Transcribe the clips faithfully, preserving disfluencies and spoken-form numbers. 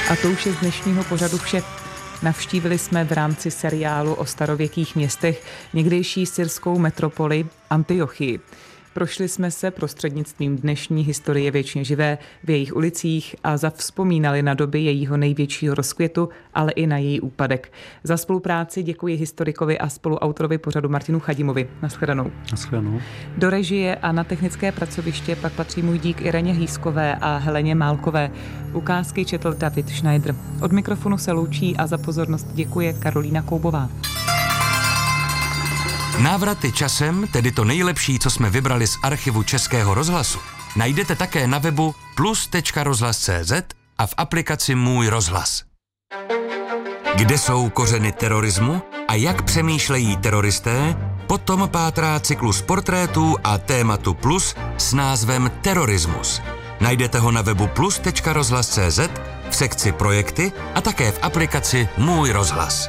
A to už je z dnešního pořadu vše. Navštívili jsme v rámci seriálu o starověkých městech někdejší syrskou metropoli Antiochii. Prošli jsme se prostřednictvím dnešní historie věčně živé v jejich ulicích a zavzpomínali na doby jejího největšího rozkvětu, ale i na její úpadek. Za spolupráci děkuji historikovi a spoluautorovi pořadu Martinu Chadimovi. Naschledanou. Naschledanou. Do režie a na technické pracoviště pak patří můj dík Ireně Hýskové a Heleně Málkové. Ukázky četl David Schneider. Od mikrofonu se loučí a za pozornost děkuje Karolína Koubová. Návraty časem, tedy to nejlepší, co jsme vybrali z archivu Českého rozhlasu, najdete také na webu plus tečka rozhlas tečka cé zet a v aplikaci Můj rozhlas. Kde jsou kořeny terorismu a jak přemýšlejí teroristé, potom pátrá cyklus portrétů a tématu Plus s názvem Terorismus. Najdete ho na webu plus tečka rozhlas tečka cé zet, v sekci Projekty a také v aplikaci Můj rozhlas.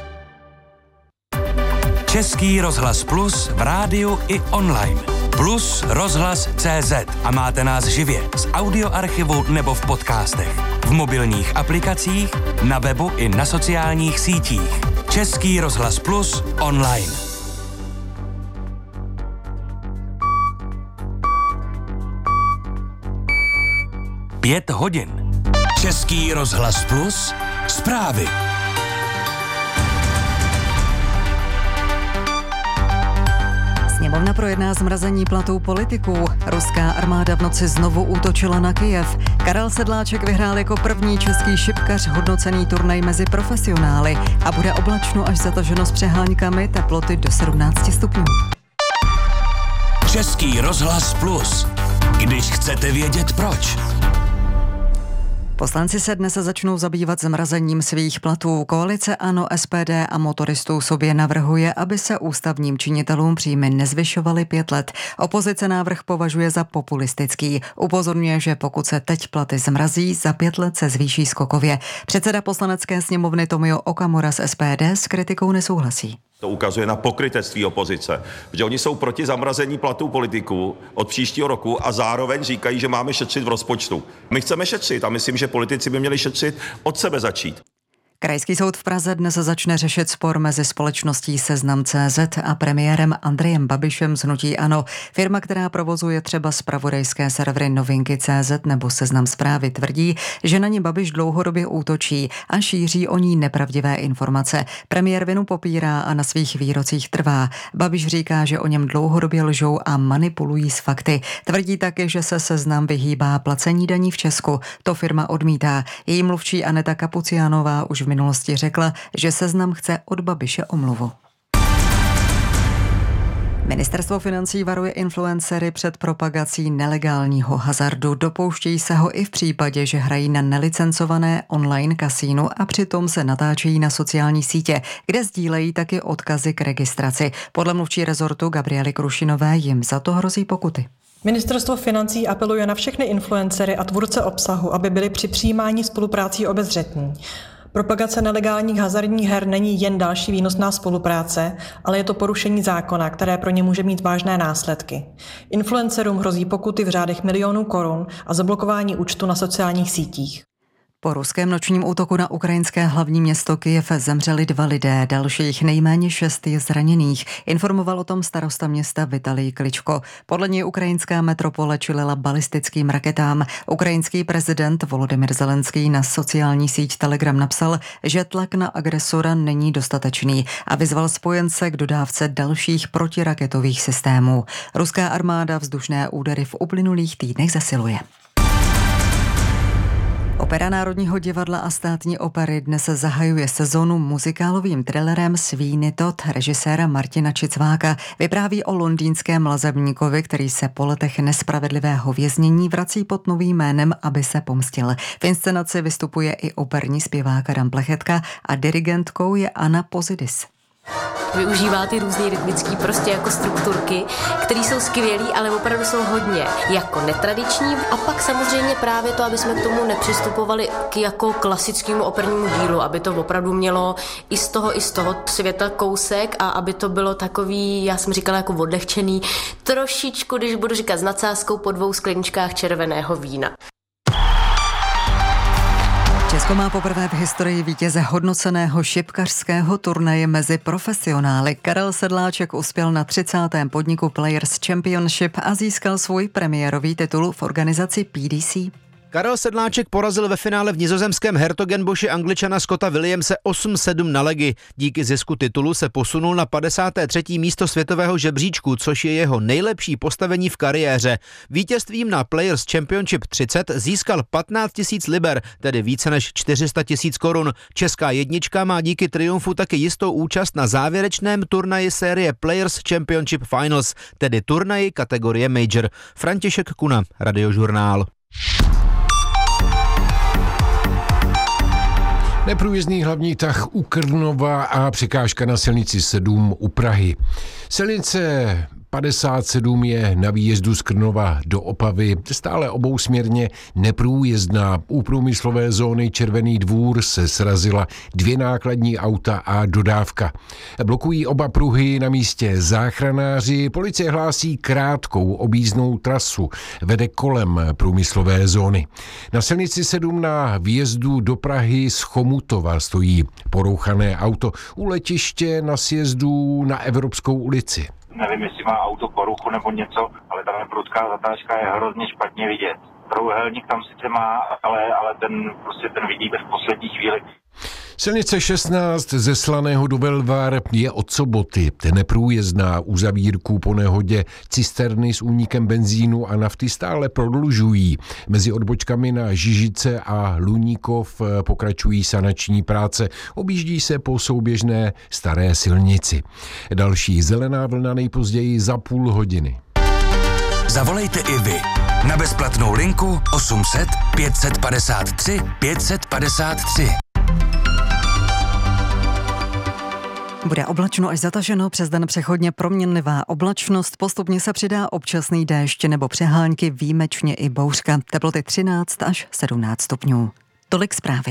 Český rozhlas Plus v rádiu i online. Plus rozhlas tečka cé zet a máte nás živě z audioarchivu nebo v podcastech. V mobilních aplikacích, na webu i na sociálních sítích. Český rozhlas Plus online. Pět hodin. Český rozhlas Plus zprávy. Sněmovna projedná zmrazení platů politiků. Ruská armáda v noci znovu útočila na Kyjev. Karel Sedláček vyhrál jako první český šipkař hodnocený turnaj mezi profesionály a bude oblačno až zataženo s přeháňkami, teploty do sedmnáct stupňů. Český rozhlas Plus. Když chcete vědět proč. Poslanci se dnes začnou zabývat zmrazením svých platů. Koalice ANO, S P D a motoristů sobě navrhuje, aby se ústavním činitelům příjmy nezvyšovaly pět let. Opozice návrh považuje za populistický. Upozorňuje, že pokud se teď platy zmrazí, za pět let se zvýší skokově. Předseda poslanecké sněmovny Tomio Okamura z S P D s kritikou nesouhlasí. To ukazuje na pokrytectví opozice, že oni jsou proti zamrazení platů politiků od příštího roku a zároveň říkají, že máme šetřit v rozpočtu. My chceme šetřit a myslím, že politici by měli šetřit od sebe začít. Krajský soud v Praze dnes začne řešit spor mezi společností Seznam tečka cé zet a premiérem Andrejem Babišem z hnutí ANO. Firma, která provozuje třeba zpravodajské servery Novinky tečka cé zet nebo Seznam Zprávy, tvrdí, že na ní Babiš dlouhodobě útočí a šíří o ní nepravdivé informace. Premiér vinu popírá a na svých výrocích trvá. Babiš říká, že o něm dlouhodobě lžou a manipulují s fakty. Tvrdí také, že se Seznam vyhýbá placení daní v Česku. To firma odmítá. Její mluvčí Aneta Kapuciánová už v minulosti řekla, že Seznam chce od Babiše omluvu. Ministerstvo financí varuje influencery před propagací nelegálního hazardu. Dopouštějí se ho i v případě, že hrají na nelicencované online kasínu a přitom se natáčejí na sociální sítě, kde sdílejí taky odkazy k registraci. Podle mluvčí rezortu Gabriely Krušinové jim za to hrozí pokuty. Ministerstvo financí apeluje na všechny influencery a tvůrce obsahu, aby byli při přijímání spoluprácí obezřetní. Propagace nelegálních hazardních her není jen další výnosná spolupráce, ale je to porušení zákona, které pro ně může mít vážné následky. Influencerům hrozí pokuty v řádech milionů korun a zablokování účtu na sociálních sítích. Po ruském nočním útoku na ukrajinské hlavní město Kyjev zemřeli dva lidé, dalších nejméně šest je zraněných. Informoval o tom starosta města Vitalij Kličko. Podle něj ukrajinská metropole čelila balistickým raketám. Ukrajinský prezident Volodymyr Zelenský na sociální síť Telegram napsal, že tlak na agresora není dostatečný a vyzval spojence k dodávce dalších protiraketových systémů. Ruská armáda vzdušné údery v uplynulých týdnech zesiluje. Opera Národního divadla a Státní opery dnes zahajuje sezonu muzikálovým thrillerem Sweeney Todd režiséra Martina Čicváka. Vypráví o londýnském lazebníkovi, který se po letech nespravedlivého věznění vrací pod novým jménem, aby se pomstil. V inscenaci vystupuje i operní zpěvák Adam Plechetka a dirigentkou je Anna Pozidis. Využívá ty různý rytmický prostě jako strukturky, které jsou skvělý, ale opravdu jsou hodně jako netradiční. A pak samozřejmě právě to, aby jsme k tomu nepřistupovali k jako klasickému opernímu dílu, aby to opravdu mělo i z toho, i z toho světa kousek a aby to bylo takový, já jsem říkala jako odlehčený, trošičku, když budu říkat s nadsázkou po dvou skleničkách červeného vína. Česko má poprvé v historii vítěze hodnoceného šipkařského turnaje mezi profesionály. Karel Sedláček uspěl na třicátém podniku Players Championship a získal svůj premiérový titul v organizaci P D C. Karel Sedláček porazil ve finále v nizozemském Hertogenboši Angličana Scotta Williamse osm sedm na legy. Díky zisku titulu se posunul na padesáté třetí místo světového žebříčku, což je jeho nejlepší postavení v kariéře. Vítězstvím na Players Championship třicet získal patnáct tisíc liber, tedy více než čtyři sta tisíc korun. Česká jednička má díky triumfu taky jistou účast na závěrečném turnaji série Players Championship Finals, tedy turnaji kategorie Major. František Kuna, Radiožurnál. Neprůjezdný hlavní tah u Krnova a překážka na silnici sedm u Prahy. Silnice padesát sedm je na výjezdu z Krnova do Opavy stále obousměrně neprůjezdná. U průmyslové zóny Červený Dvůr se srazila dvě nákladní auta a dodávka. Blokují oba pruhy na místě záchranáři. Policie hlásí krátkou objízdnou trasu. Vede kolem průmyslové zóny. Na silnici sedm na výjezdu do Prahy z Chomutova stojí porouchané auto u letiště na sjezdu na Evropskou ulici. Nevím, jestli má auto poruchu nebo něco, ale ta prudká zatáčka je hrozně špatně vidět. Trouhelník tam sice má, ale, ale ten, prostě ten vidí v poslední chvíli. Silnice šestnáct ze Slaného do Velvar je od soboty neprůjezdná. Uzavírku po nehodě cisterny s únikem benzínu a nafty stále prodlužují. Mezi odbočkami na Žižice a Luníkov pokračují sanační práce. Objíždí se po souběžné staré silnici. Další zelená vlna nejpozději za půl hodiny. Zavolejte i vy na bezplatnou linku osm set pět padesát tři pět padesát tři. Bude oblačno až zataženo, přes den přechodně proměnlivá oblačnost, postupně se přidá občasný déšť nebo přehánky, výjimečně i bouřka. Teploty třináct až sedmnáct stupňů. Tolik zprávy.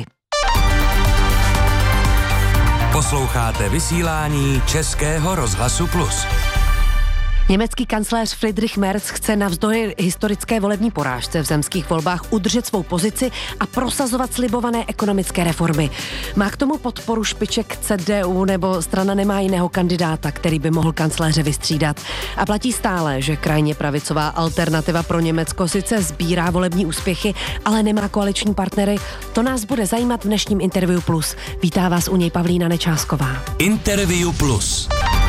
Posloucháte vysílání Českého rozhlasu Plus. Německý kancléř Friedrich Merz chce navzdory historické volební porážce v zemských volbách udržet svou pozici a prosazovat slibované ekonomické reformy. Má k tomu podporu špiček C D U, nebo strana nemá jiného kandidáta, který by mohl kancléře vystřídat. A platí stále, že krajně pravicová Alternativa pro Německo sice sbírá volební úspěchy, ale nemá koaliční partnery. To nás bude zajímat v dnešním Interview Plus. Vítá vás u něj Pavlína Nečásková. Interview Plus.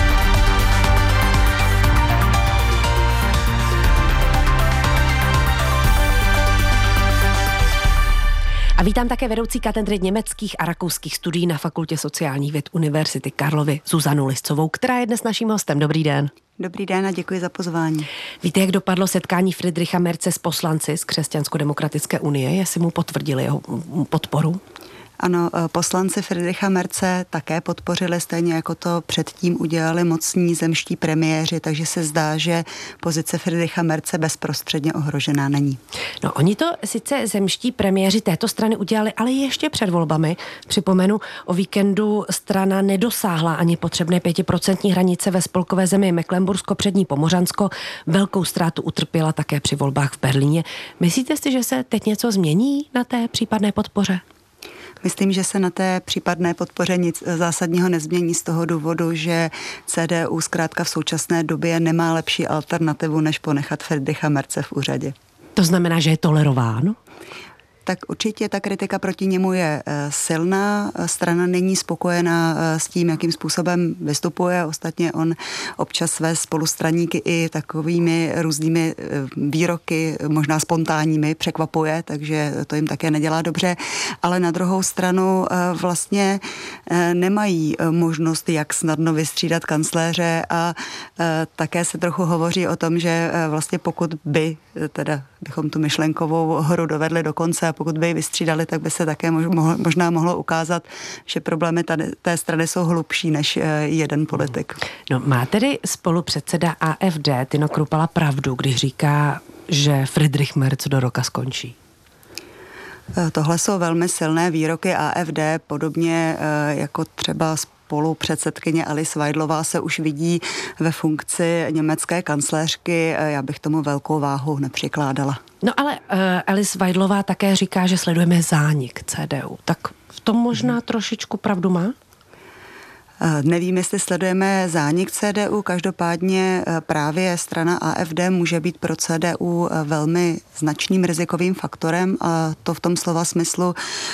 A vítám také vedoucí katedry německých a rakouských studií na Fakultě sociálních věd Univerzity Karlovy Zuzanu Liscovou, která je dnes naším hostem. Dobrý den. Dobrý den a děkuji za pozvání. Víte, jak dopadlo setkání Friedricha Merze s poslanci z Křesťansko-demokratické unie, jestli mu potvrdili jeho podporu? Ano, poslanci Friedricha Merze také podpořili, stejně jako to předtím udělali mocní zemští premiéři, takže se zdá, že pozice Friedricha Merze bezprostředně ohrožená není. No, oni to sice zemští premiéři této strany udělali, ale ještě před volbami. Připomenu, o víkendu strana nedosáhla ani potřebné pětiprocentní hranice ve spolkové zemi Mecklenbursko-Přední Pomořansko. Velkou ztrátu utrpěla také při volbách v Berlíně. Myslíte si, že se teď něco změní na té případné podpoře? Myslím, že se na té případné podpoře nic zásadního nezmění z toho důvodu, že C D U zkrátka v současné době nemá lepší alternativu, než ponechat Friedricha Merze v úřadě. To znamená, že je tolerován? Tak určitě ta kritika proti němu je silná. Strana není spokojená s tím, jakým způsobem vystupuje. Ostatně on občas své spolustraníky i takovými různými výroky, možná spontánními, překvapuje, takže to jim také nedělá dobře. Ale na druhou stranu vlastně nemají možnost, jak snadno vystřídat kancléře, a také se trochu hovoří o tom, že vlastně pokud by, teda bychom tu myšlenkovou hru dovedli do konce, a pokud by ji vystřídali, tak by se také možná mohlo ukázat, že problémy tady, té strany jsou hlubší než jeden politik. No, má tedy spolupředseda A F D Tino Kruppala pravdu, když říká, že Friedrich Merz do roka skončí? Tohle jsou velmi silné výroky A F D, podobně jako třeba spolupředsedkyně Alice Weidlová se už vidí ve funkci německé kancléřky. Já bych tomu velkou váhu nepřikládala. No ale uh, Alice Weidlová také říká, že sledujeme zánik C D U. Tak v tom možná hmm. trošičku pravdu má? Nevím, jestli sledujeme zánik C D U, každopádně právě strana A F D může být pro C D U velmi značným rizikovým faktorem, a to v tom slova smyslu,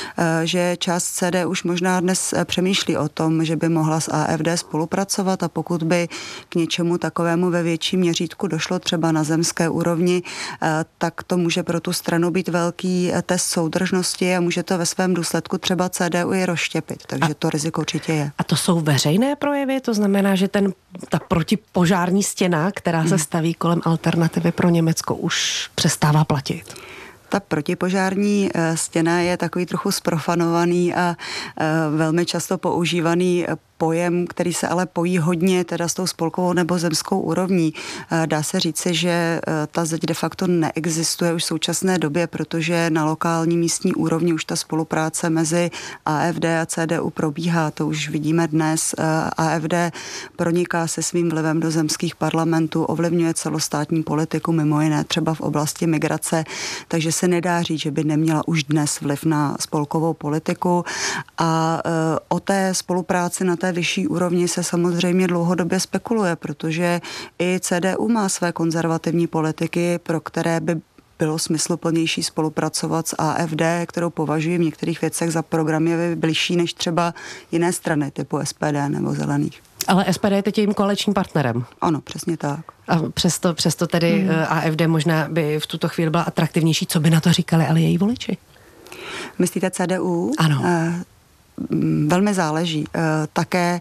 že část C D U už možná dnes přemýšlí o tom, že by mohla s A F D spolupracovat, a pokud by k něčemu takovému ve větším měřítku došlo třeba na zemské úrovni, tak to může pro tu stranu být velký test soudržnosti a může to ve svém důsledku třeba C D U i rozštěpit, takže to riziko určitě je. A to jsou veřejné projevy, to znamená, že ten, ta protipožární stěna, která se staví kolem Alternativy pro Německo, už přestává platit? Ta protipožární stěna je takový trochu zprofanovaný a velmi často používaný pojem, který se ale pojí hodně teda s tou spolkovou nebo zemskou úrovní. Dá se říci, že ta zeď de facto neexistuje už v současné době, protože na lokální místní úrovni už ta spolupráce mezi A F D a C D U probíhá. To už vidíme dnes. A F D proniká se svým vlivem do zemských parlamentů, ovlivňuje celostátní politiku, mimo jiné třeba v oblasti migrace, takže se nedá říct, že by neměla už dnes vliv na spolkovou politiku. A o té spolupráci na té vyšší úrovni se samozřejmě dlouhodobě spekuluje, protože i C D U má své konzervativní politiky, pro které by bylo smysluplnější spolupracovat s A F D, kterou považuji v některých věcech za programově bližší než třeba jiné strany typu S P D nebo Zelených. Ale S P D je teď jejím koaličním partnerem. Ano, přesně tak. A přesto, přesto tedy hmm. A F D možná by v tuto chvíli byla atraktivnější. Co by na to říkali ale její voliči? Myslíte C D U? Ano. Eh, velmi záleží. Eh, také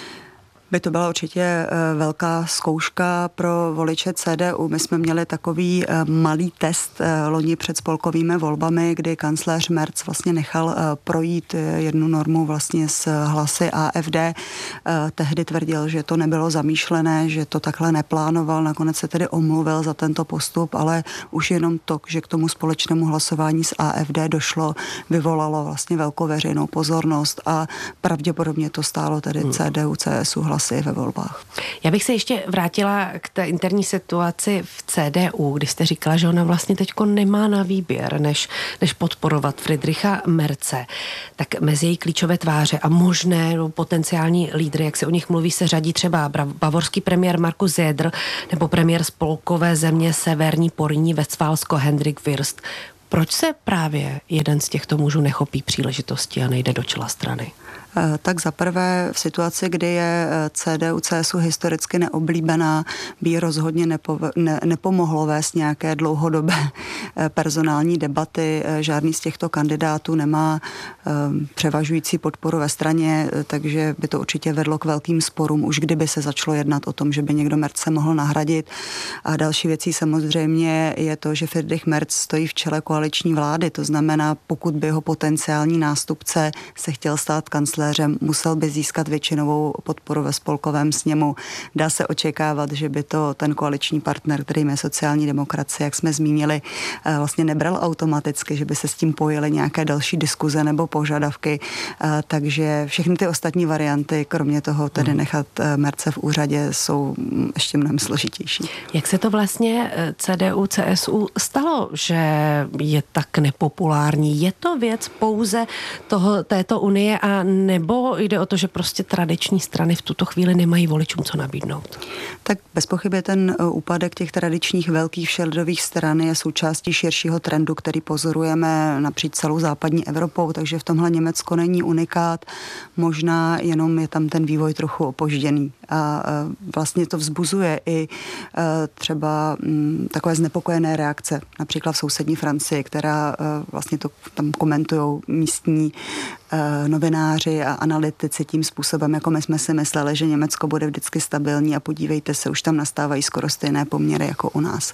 by to byla určitě velká zkouška pro voliče C D U. My jsme měli takový malý test loni před spolkovými volbami, kdy kancléř Merz vlastně nechal projít jednu normu vlastně s hlasy A F D. Tehdy tvrdil, že to nebylo zamýšlené, že to takhle neplánoval. Nakonec se tedy omluvil za tento postup, ale už jenom to, že k tomu společnému hlasování s A F D došlo, vyvolalo vlastně velkou veřejnou pozornost a pravděpodobně to stálo tedy hmm. C D U, C S U hlasy ve volbách. Já bych se ještě vrátila k té interní situaci v C D U, kdy jste říkala, že ona vlastně teďko nemá na výběr, než, než podporovat Friedricha Merze. Tak mezi její klíčové tváře a možné no, potenciální lídry, jak se o nich mluví, se řadí třeba bavorský premiér Markus Söder nebo premiér spolkové země Severní Porýní Vestfálsko Hendrik Wüst. Proč se právě jeden z těchto mužů nechopí příležitosti a nejde do čela strany? Tak zaprvé v situaci, kdy je C D U, C S U historicky neoblíbená, by rozhodně nepo, ne, nepomohlo vést nějaké dlouhodobé personální debaty. Žádný z těchto kandidátů nemá um, převažující podporu ve straně, takže by to určitě vedlo k velkým sporům, už kdyby se začalo jednat o tom, že by někdo Merze mohl nahradit. A další věcí samozřejmě je to, že Friedrich Merz stojí v čele koaliční vlády, to znamená, pokud by jeho potenciální nástupce se chtěl stát kancléřem, musel by získat většinovou podporu ve spolkovém sněmu. Dá se očekávat, že by to ten koaliční partner, kterým je sociální demokracie, jak jsme zmínili, vlastně nebral automaticky, že by se s tím pojily nějaké další diskuze nebo požadavky. Takže všechny ty ostatní varianty, kromě toho tedy nechat Merze v úřadě, jsou ještě mnohem složitější. Jak se to vlastně C D U, C S U stalo, že je tak nepopulární? Je to věc pouze toho, této unie a ne nebo jde o to, že prostě tradiční strany v tuto chvíli nemají voličům co nabídnout? Tak bez pochyby ten úpadek těch tradičních velkých všeledových stran je součástí širšího trendu, který pozorujeme napříč celou západní Evropou, takže v tomhle Německo není unikát, možná jenom je tam ten vývoj trochu opožděný. A vlastně to vzbuzuje i třeba takové znepokojené reakce, například v sousední Francii, která vlastně to tam komentujou místní novináři a analytici tím způsobem, jako my jsme si mysleli, že Německo bude vždycky stabilní a podívejte se, už tam nastávají skoro stejné poměry jako u nás.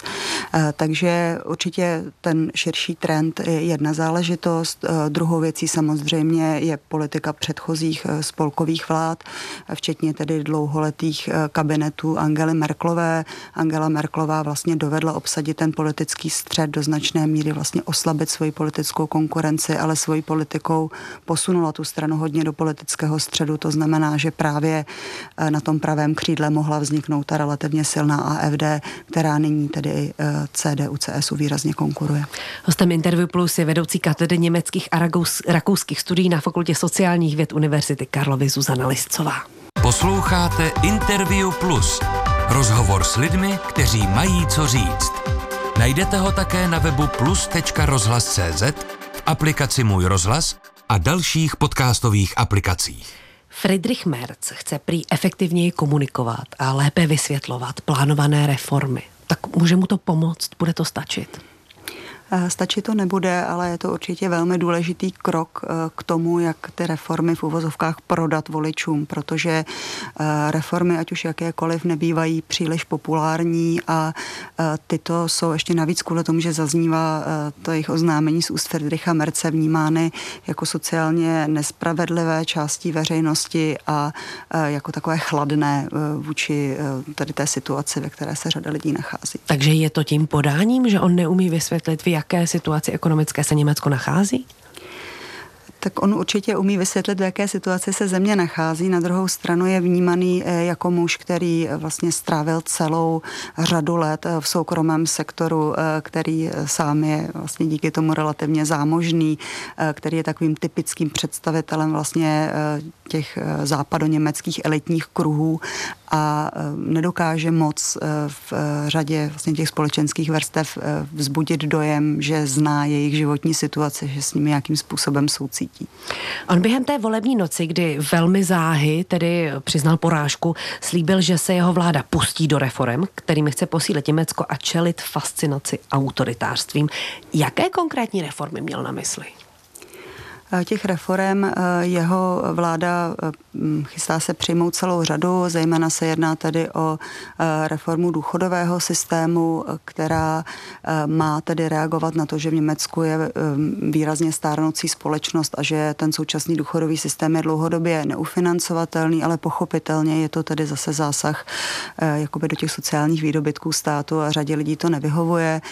Takže určitě ten širší trend je jedna záležitost. Druhou věcí samozřejmě je politika předchozích spolkových vlád, včetně tedy dlouholetých kabinetů Angely Merkelové. Angela Merkelová vlastně dovedla obsadit ten politický střed do značné míry, vlastně oslabit svoji politickou konkurenci, ale svojí politikou posunula tu stranu hodně do politického středu. To znamená, že právě na tom pravém křídle mohla vzniknout ta relativně silná A F D, která nyní tedy C D U C S U výrazně konkuruje. Hostem Interview Plus je vedoucí katedry německých a rakouských studií na Fakultě sociálních věd Univerzity Karlovy Zuzana Liscová. Posloucháte Interview Plus. Rozhovor s lidmi, kteří mají co říct. Najdete ho také na webu plus tečka rozhlas tečka cé zet, v aplikaci Můj rozhlas a dalších podcastových aplikacích. Friedrich Merz chce prý efektivněji komunikovat a lépe vysvětlovat plánované reformy. Tak může mu to pomoct? Bude to stačit? Stačit to nebude, ale je to určitě velmi důležitý krok k tomu, jak ty reformy v uvozovkách prodat voličům, protože reformy, ať už jakékoliv, nebývají příliš populární a tyto jsou ještě navíc kvůli tomu, že zaznívá to jejich oznámení z úst Friedricha Merze, vnímány jako sociálně nespravedlivé části veřejnosti a jako takové chladné vůči tady té situaci, ve které se řada lidí nachází. Takže je to tím podáním, že on neumí vysvětlit, v jaké situaci ekonomické se Německo nachází? Tak on určitě umí vysvětlit, v jaké situaci se země nachází. Na druhou stranu je vnímaný jako muž, který vlastně strávil celou řadu let v soukromém sektoru, který sám je vlastně díky tomu relativně zámožný, který je takovým typickým představitelem vlastně těch západoněmeckých elitních kruhů a nedokáže moc v řadě vlastně těch společenských vrstev vzbudit dojem, že zná jejich životní situaci, že s nimi nějakým způsobem soucítí. On během té volební noci, kdy velmi záhy tedy přiznal porážku, slíbil, že se jeho vláda pustí do reforem, kterými chce posílit Německo a čelit fascinaci autoritářstvím. Jaké konkrétní reformy měl na mysli? Těch reforem jeho vláda chystá se přijmout celou řadu, zejména se jedná tedy o reformu důchodového systému, která má tedy reagovat na to, že v Německu je výrazně stárnoucí společnost a že ten současný důchodový systém je dlouhodobě neufinancovatelný, ale pochopitelně je to tedy zase zásah jakoby do těch sociálních výdobytků státu a řadě lidí to nevyhovuje.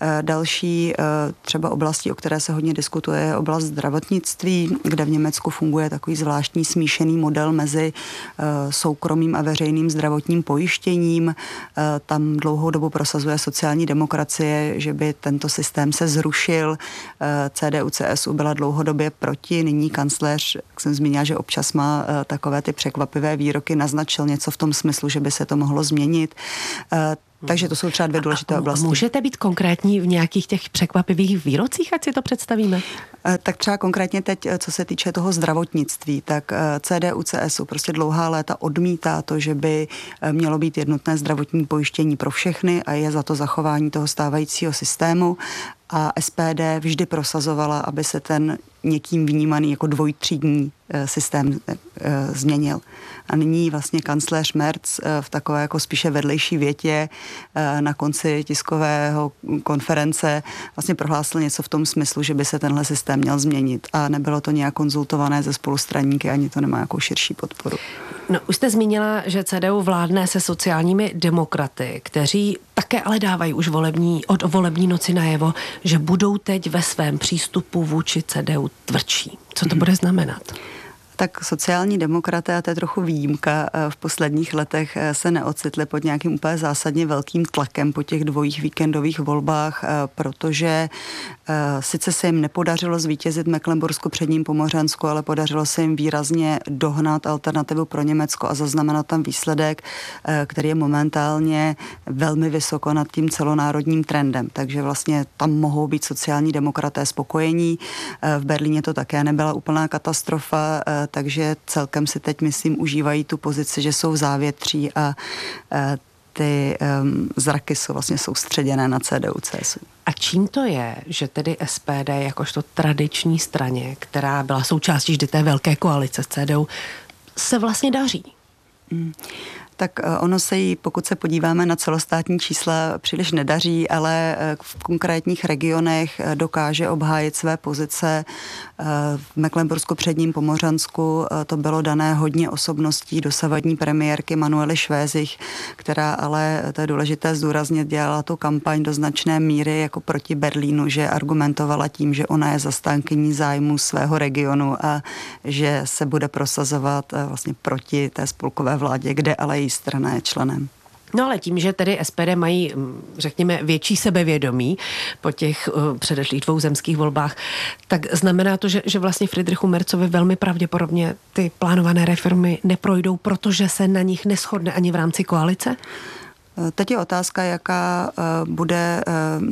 Další třeba oblastí, o které se hodně diskutuje, je oblast zdravotnictví, kde v Německu funguje takový zvláštní smíšený model mezi soukromým a veřejným zdravotním pojištěním. Tam dlouhou dobu prosazuje sociální demokracie, že by tento systém se zrušil. C D U C S U byla dlouhodobě proti. Nyní kancléř, jak jsem zmínila, že občas má takové ty překvapivé výroky, naznačil něco v tom smyslu, že by se to mohlo změnit. Takže to jsou třeba dvě důležité oblasti. Můžete být konkrétní v nějakých těch překvapivých výrocích, ať si to představíme? Tak třeba konkrétně teď, co se týče toho zdravotnictví, tak C D U C S U prostě dlouhá léta odmítá to, že by mělo být jednotné zdravotní pojištění pro všechny a je za to zachování toho stávajícího systému. A S P D vždy prosazovala, aby se ten někým vnímaný jako dvojtřídní systém změnil. A nyní vlastně kancléř Merz v takové jako spíše vedlejší větě na konci tiskového konference vlastně prohlásil něco v tom smyslu, že by se tenhle systém měl změnit. A nebylo to nějak konzultované ze spolustraníky, ani to nemá nějakou širší podporu. No, už jste zmínila, že C D U vládne se sociálními demokraty, kteří také ale dávají už volební, od volební noci najevo, že budou teď ve svém přístupu vůči C D U tvrdší. Co to bude znamenat? Tak sociální demokraté, a to je trochu výjimka, v posledních letech se neocitli pod nějakým úplně zásadně velkým tlakem po těch dvojích víkendových volbách, protože sice se jim nepodařilo zvítězit v Mecklenbursku, předním Pomořansku, ale podařilo se jim výrazně dohnat alternativu pro Německo a zaznamenat tam výsledek, který je momentálně velmi vysoko nad tím celonárodním trendem. Takže vlastně tam mohou být sociální demokraté spokojení. V Berlíně to také nebyla úplná katastrofa, takže celkem si teď, myslím, užívají tu pozici, že jsou v závětří a ty um, zraky jsou vlastně soustředěné na C D U C S U. A čím to je, že tedy S P D jakožto tradiční straně, která byla součástí vždy té velké koalice s C D U, se vlastně daří? Mm. Tak ono se jí, pokud se podíváme na celostátní čísla, příliš nedaří, ale v konkrétních regionech dokáže obhájit své pozice. V Mecklenbursku předním Pomořansku to bylo dané hodně osobností dosavadní premiérky Manuely Švézich, která ale, to je důležité zdůraznit, dělala tu kampaň do značné míry jako proti Berlínu, že argumentovala tím, že ona je zastánkyní zájmu svého regionu a že se bude prosazovat vlastně proti té spolkové vládě, kde ale její strana je členem. No ale tím, že tedy S P D mají, řekněme, větší sebevědomí po těch uh, předešlých dvou zemských volbách, tak znamená to, že, že vlastně Friedrichu Merzovi velmi pravděpodobně ty plánované reformy neprojdou, protože se na nich neshodne ani v rámci koalice? Teď je otázka, jaká bude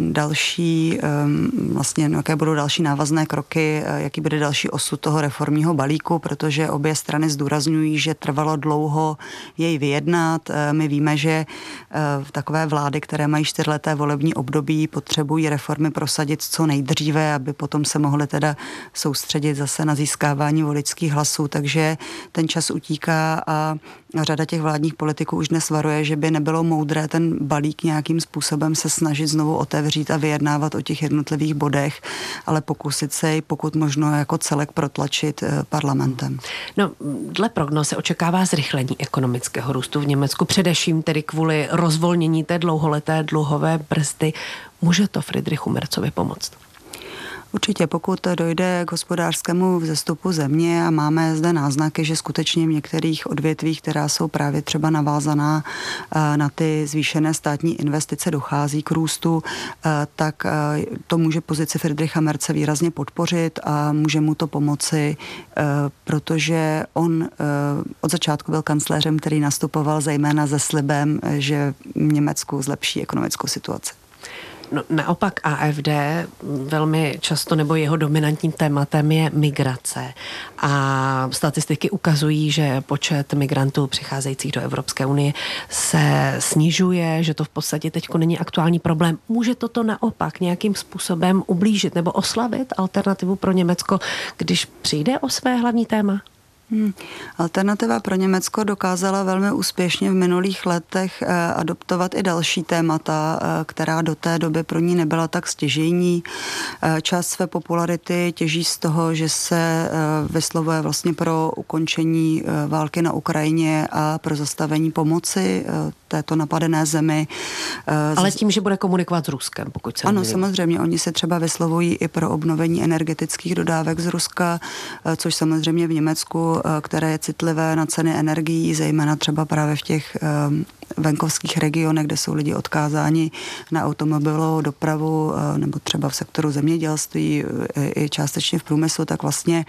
další, vlastně jaké budou další návazné kroky, jaký bude další osud toho reformního balíku, protože obě strany zdůrazňují, že trvalo dlouho jej vyjednat. My víme, že takové vlády, které mají čtyřleté volební období, potřebují reformy prosadit co nejdříve, aby potom se mohly teda soustředit zase na získávání voličských hlasů, takže ten čas utíká a řada těch vládních politiků už dnes varuje, že by nebylo moudré ten balík nějakým způsobem se snažit znovu otevřít a vyjednávat o těch jednotlivých bodech, ale pokusit se jej pokud možno jako celek protlačit parlamentem. No, dle prognóz se očekává zrychlení ekonomického růstu v Německu, především tedy kvůli rozvolnění té dlouholeté dluhové brzdy. Může to Friedrichu Merzovi pomoct? Určitě, pokud dojde k hospodářskému vzestupu země a máme zde náznaky, že skutečně v některých odvětvích, která jsou právě třeba navázaná na ty zvýšené státní investice, dochází k růstu, tak to může pozici Friedricha Merze výrazně podpořit a může mu to pomoci, protože on od začátku byl kancléřem, který nastupoval zejména se slibem, že v Německu zlepší ekonomickou situaci. No, naopak A F D velmi často nebo jeho dominantním tématem je migrace a statistiky ukazují, že počet migrantů přicházejících do Evropské unie se snižuje, že to v podstatě teď není aktuální problém. Může toto naopak nějakým způsobem ublížit nebo oslabit alternativu pro Německo, když přijde o své hlavní téma? Hmm. Alternativa pro Německo dokázala velmi úspěšně v minulých letech eh, adoptovat i další témata, eh, která do té doby pro ní nebyla tak stěžejní. Eh, část své popularity těží z toho, že se eh, vyslovuje vlastně pro ukončení eh, války na Ukrajině a pro zastavení pomoci eh, této napadené zemi. Eh, Ale tím, že bude komunikovat s Ruskem, pokud se Ano, nevím. samozřejmě. Oni se třeba vyslovují i pro obnovení energetických dodávek z Ruska, eh, což samozřejmě v Německu, které je citlivé na ceny energií, zejména třeba právě v těch venkovských regionech, kde jsou lidi odkázáni na automobilovou dopravu nebo třeba v sektoru zemědělství i částečně v průmyslu, tak vlastně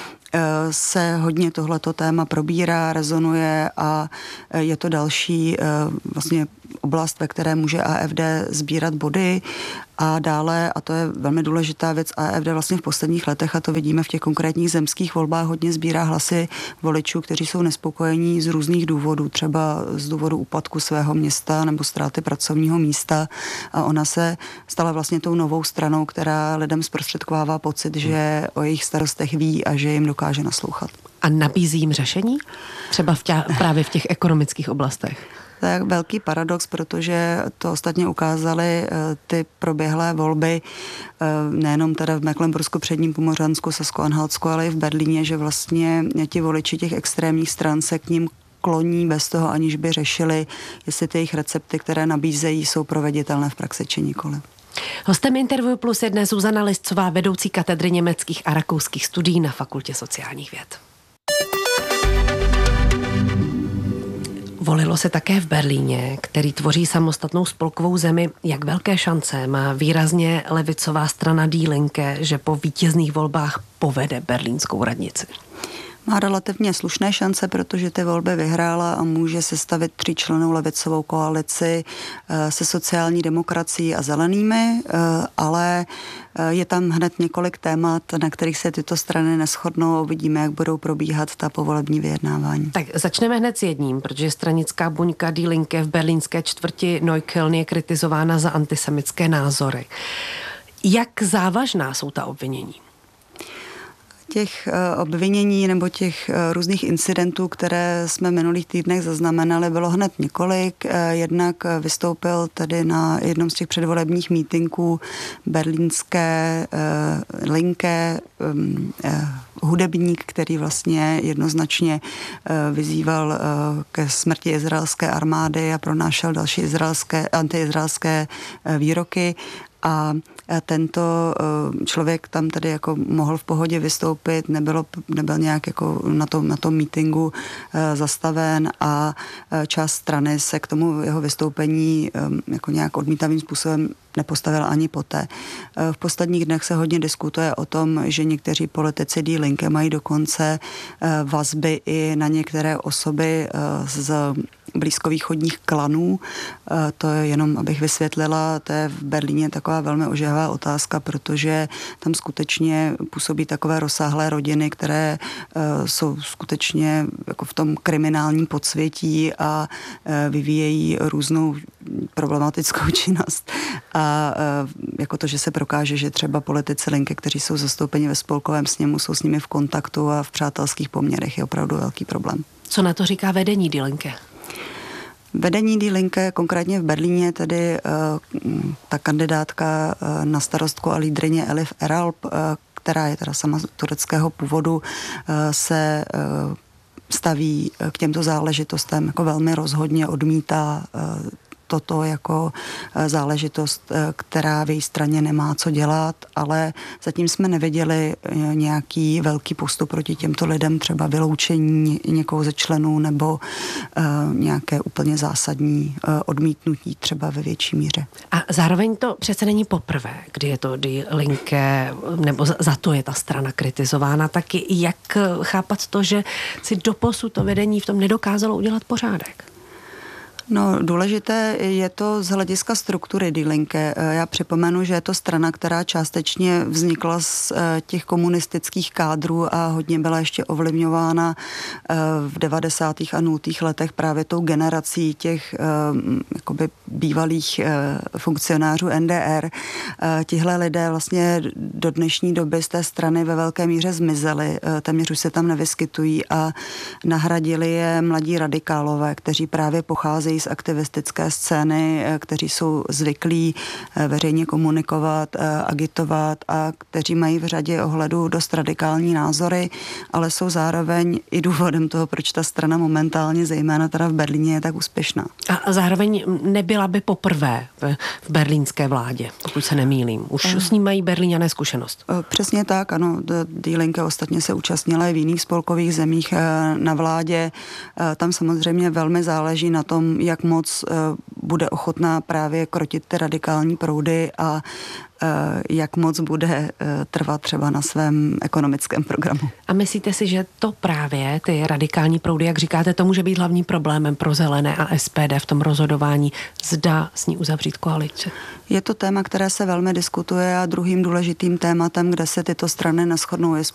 se hodně tohleto téma probírá, rezonuje a je to další vlastně oblast, ve které může A F D sbírat body a dále, a to je velmi důležitá věc, A F D vlastně v posledních letech, a to vidíme v těch konkrétních zemských volbách, hodně sbírá hlasy voličů, kteří jsou nespokojení z různých důvodů, třeba z důvodu úpadku svého města nebo ztráty pracovního místa a ona se stala vlastně tou novou stranou, která lidem zprostředkovává pocit, že o jejich starostech ví a že jim dokáže naslouchat. A nabízí jim řešení? Třeba v tě, právě v těch ekonomických oblastech? To je velký paradox, protože to ostatně ukázaly ty proběhlé volby nejenom teda v Mecklenbursku předním Pomořansku, Sasko-Anhaltsku, ale i v Berlíně, že vlastně ti voliči těch extrémních stran se k ním kloní bez toho, aniž by řešili, jestli ty jejich recepty, které nabízejí, jsou proveditelné v praxi či nikoli. Hostem Interview Plus je dnes Zuzana Liscová, vedoucí katedry německých a rakouských studií na Fakultě sociálních věd. Volilo se také v Berlíně, který tvoří samostatnou spolkovou zemi. Jak velké šance má výrazně levicová strana Die Linke, že po vítězných volbách povede berlínskou radnici? Má relativně slušné šance, protože ty volby vyhrála a může sestavit tříčlennou levicovou koalici se sociální demokracií a zelenými, ale je tam hned několik témat, na kterých se tyto strany neshodnou. Uvidíme, jak budou probíhat ta povolební vyjednávání. Tak začneme hned s jedním, protože stranická buňka Die Linke v berlínské čtvrti Neukölln je kritizována za antisemitské názory. Jak závažná jsou ta obvinění? těch obvinění nebo těch různých incidentů, které jsme v minulých týdnech zaznamenali, bylo hned několik. Jednak vystoupil tedy na jednom z těch předvolebních mítinků berlínské Linke hudebník, který vlastně jednoznačně vyzýval ke smrti izraelské armády a pronášel další izraelské, antiizraelské výroky. A tento člověk tam tedy jako mohl v pohodě vystoupit, nebylo, nebyl nějak jako na tom, na tom mítingu zastaven a část strany se k tomu jeho vystoupení jako nějak odmítavým způsobem nepostavila ani poté. V posledních dnech se hodně diskutuje o tom, že někteří politici Die Linke mají dokonce vazby i na některé osoby z blízkovýchodních klanů. To je jenom, abych vysvětlila, to je v Berlíně taková velmi ožehavá otázka, protože tam skutečně působí takové rozsáhlé rodiny, které jsou skutečně jako v tom kriminálním podsvětí a vyvíjejí různou problematickou činnost. A jako to, že se prokáže, že třeba politici Linke, kteří jsou zastoupeni ve spolkovém sněmu, jsou s nimi v kontaktu a v přátelských poměrech, je opravdu velký problém. Co na to říká vedení Die Linke? Vedení Die Linke, konkrétně v Berlíně, tedy uh, ta kandidátka uh, na starostku a lídryně Elif Eralp, uh, která je teda sama tureckého původu, uh, se uh, staví k těmto záležitostem jako velmi rozhodně, odmítá uh, toto jako záležitost, která v její straně nemá co dělat, ale zatím jsme neviděli nějaký velký postup proti těmto lidem, třeba vyloučení někoho ze členů nebo nějaké úplně zásadní odmítnutí třeba ve větší míře. A zároveň to přece není poprvé, kdy je to Die Linke, nebo za to je ta strana kritizována, tak jak chápat to, že si doposud to vedení v tom nedokázalo udělat pořádek? No, důležité je to z hlediska struktury Die Linke. Já připomenu, že je to strana, která částečně vznikla z těch komunistických kádrů a hodně byla ještě ovlivňována v devadesátých a nultých letech právě tou generací těch jakoby bývalých funkcionářů N D R. Tihle lidé vlastně do dnešní doby z té strany ve velké míře zmizeli, téměř už se tam nevyskytují a nahradili je mladí radikálové, kteří právě pocházejí z aktivistické scény, kteří jsou zvyklí veřejně komunikovat, agitovat a kteří mají v řadě ohledů dost radikální názory, ale jsou zároveň i důvodem toho, proč ta strana momentálně, zejména teda v Berlíně, je tak úspěšná. A zároveň nebyla by poprvé v berlínské vládě, pokud se nemýlím. Už uh, s ním mají Berlíňané zkušenost. Přesně tak, ano. Die Linke ostatně se účastnila i v jiných spolkových zemích na vládě. Tam samozřejmě velmi záleží na tom, jak moc bude ochotná právě krotit ty radikální proudy a jak moc bude trvat třeba na svém ekonomickém programu. A myslíte si, že to právě ty radikální proudy, jak říkáte, to může být hlavním problémem pro Zelené a S P D v tom rozhodování, zda s ní uzavřít koalici? Je to téma, které se velmi diskutuje a druhým důležitým tématem, kde se tyto strany neshodnou, je